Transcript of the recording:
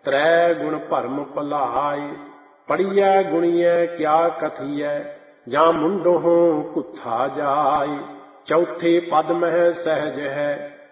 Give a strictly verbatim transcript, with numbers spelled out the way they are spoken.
ਤ੍ਰੈ ਗੁਣ ਭਰਮ ਭੁਲਾਏ। ਪੜੀਐ ਗੁਣੀਐ ਕਿਆ ਕਥੀਐ, ਜਾਂ ਮੁੰਡੋਂ ਕੁੱਥਾ ਜਾਏ। ਚੌਥੇ ਪਦ ਮਹਿ ਸਹਿਜ ਹੈ,